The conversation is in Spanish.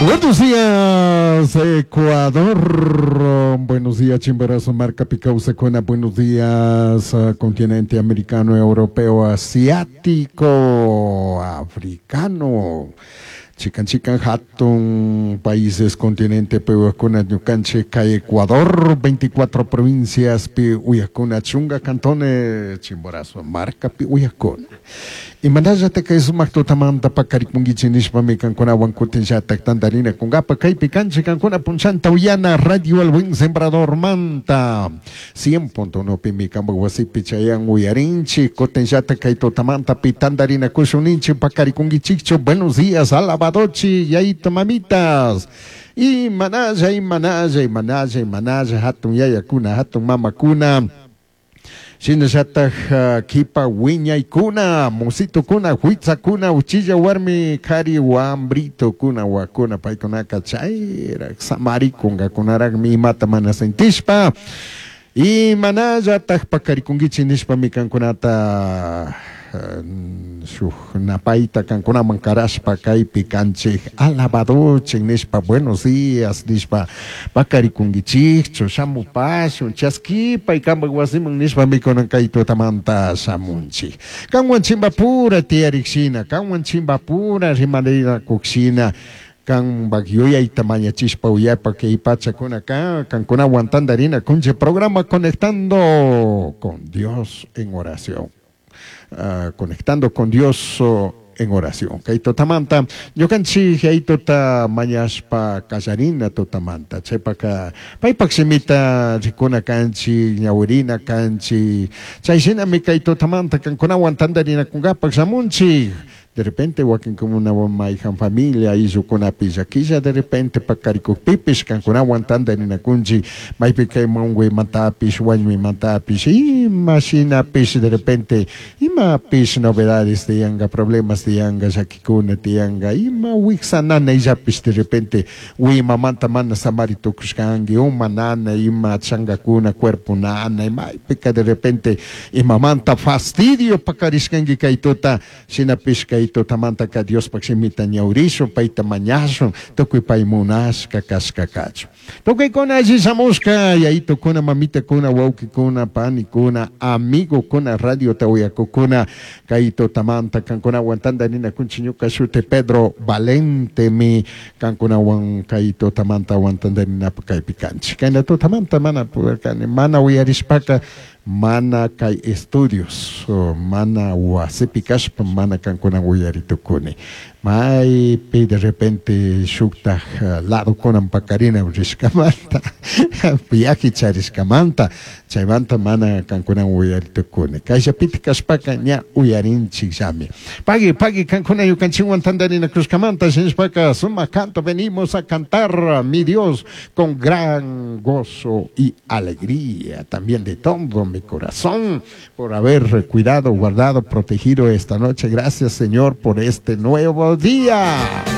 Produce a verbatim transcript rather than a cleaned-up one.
Buenos días, Ecuador. Buenos días, Chimborazo, Marca Picausa, Cona. Buenos días, uh, continente americano, europeo, asiático, africano. Chican Chican Hatton, países, continente, Pehuacuna, Ñucanche, Ecuador, veinticuatro provincias, Pehuacuna, Chunga, cantones, Chimborazo, Marca, Pehuacuna. Y mandaja te que es un acto tamanta pa caripungi chinispa mi cancona wancutin ya tandarina con gapa kai picanche cancona punchanta uyana radio al buen sembrador manta cien punto uno pimi cambo wasi pichayan uyarinchi coten ya te kai totamanta pitandarina kushuninchi pa caripungi chicho. Buenos días alabadochi y ahí mamitas. Y manaya y manaya y manaya y manaya hatun yaya kuna hatun mama kuna. Shinashatah uh, kipa wiña y kuna, mosito kuna, huitza kuna, uchilla warmi, kari wambrito kuna, wakuna, paikonaka chaira, samari kunga, kunarak mi mata mana sentishpa. Y manaya tah pakarikungichi nishpa mi kankunata su napaita kankuna mankarashpa kai picanche alabadoche nishpa buenos días nishpa pakarikungichicho shamu pasho chaskipa y kamba guasiman nishpa mikonan kaito tamanta shamunchi kanwan chimba pura tiarixina kanwan chimba pura rimanera kuxina kan bagyoya y tamaña chispa uyapa que ipacha con acá kan con aguantandarina kunche programa conectando con Dios en oración. Uh, conectando con Dios uh, en oración. Kaito tamanta, yo canchi kaito ta mañaspa casarina to tamanta, chepa ka paipaksimita rikuna canchi ñawirina canchi, chaisina mi kaito tamanta kan con aguantandarina con gapak samunchi. De repente, wakin como una maijan familia, hizo con una pizaquilla, de repente, pa carico pipis, can con aguantando en la cunji, mai pique mongwe matapis, guaymi matapis, y machina pis, de repente, y ma pis novedades de yanga, problemas de yanga, sakikuna de yanga, y ma wixanana, y zapis, de repente, wi mamanta mana samarito kuskangi, un manana, y ma changakuna, cuerpo nana, y mai pica de repente, y mamanta fastidio, pa cariskangi kaitota, sinapis ito tamanta ka Dios paksimita ñauriso paita mañaso tokuy paimunas kakascakacho tokuy kuna jisamuska y ahí kuna mamita kuna wauki kuna pani kuna amigo kuna radio tawiako kuna kaito tamanta kan kuna wantanda nina kunchiñuka shute Pedro Valente mi kan kuna wan kaito tamanta wantanda nina kai picanchi kaina to tamanta mana mana uyarispaka mana kai estudios so mana wasepikashpa mana kankuna uyarito kuni mai pe de repente shukta uh, lado konan pakarina riskamanta piaki chariskamanta chaymanta mana kankuna uyarito kuni kaisha pitikashpaka nya uyarinchi xami pagi pagi kankuna yukanchinwan tandarina cruzkamanta shinspaka suma canto venimos a cantar mi Dios con gran gozo y alegría también de todo mi corazón por haber cuidado, guardado, protegido esta noche. Gracias, Señor, por este nuevo día.